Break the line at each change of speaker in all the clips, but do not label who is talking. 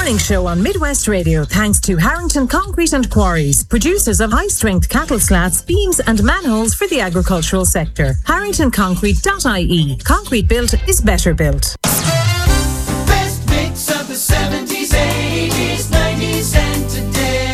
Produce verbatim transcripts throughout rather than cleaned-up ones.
Morning Show on Midwest Radio, thanks to Harrington Concrete and Quarries, producers of high-strength cattle slats, beams and manholes for the agricultural sector. harrington concrete dot I E. Concrete built is better built.
Best mix of the seventies, eighties, nineties and today.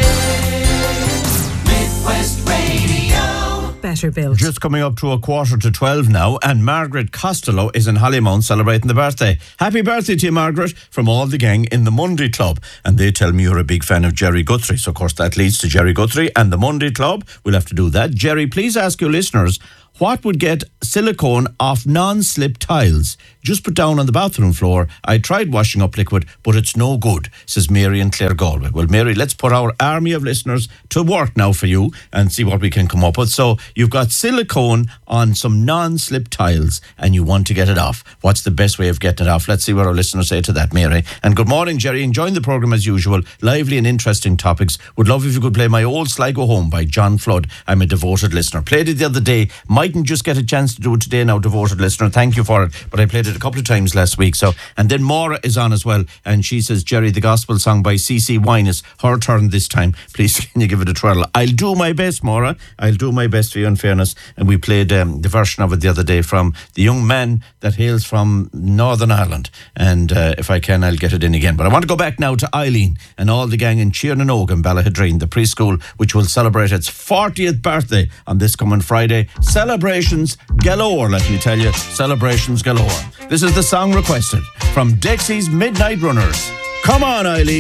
Midwest Radio.
Better built.
Just coming up to a quarter to twelve now, and Margaret Costello is in Hollymount celebrating the birthday. Happy birthday to you, Margaret, from all the gang in the Monday Club. And they tell me you're a big fan of Jerry Guthrie. So, of course, that leads to Jerry Guthrie and the Monday Club. We'll have to do that. Jerry, please ask your listeners, what would get silicone off non-slip tiles? Just put down on the bathroom floor. I tried washing up liquid, but it's no good, says Mary and Claire Galway. Well, Mary, let's put our army of listeners to work now for you and see what we can come up with. So you've got silicone on some non-slip tiles and you want to get it off. What's the best way of getting it off? Let's see what our listeners say to that, Mary. And good morning, Jerry. Enjoying the programme as usual. Lively and interesting topics. Would love if you could play My Old Sligo Home by John Flood. I'm a devoted listener. Played it the other day. Mightn't just get a chance to do it today now, devoted listener. Thank you for it. But I played it a couple of times last week. So, and then Maura is on as well. And she says, Jerry, the gospel song by C C Winus. Her turn this time. Please, can you give it a twirl? I'll do my best, Maura. I'll do my best for you, in fairness. And we played um, the version of it the other day from the young man that hails from Northern Ireland. And uh, if I can, I'll get it in again. But I want to go back now to Eileen and all the gang in Cheernanogue and Ballahadreen, the preschool, which will celebrate its fortieth birthday on this coming Friday. Celebrations galore, let me tell you. Celebrations galore. This is the song requested from Dexy's Midnight Runners. Come on, Eileen.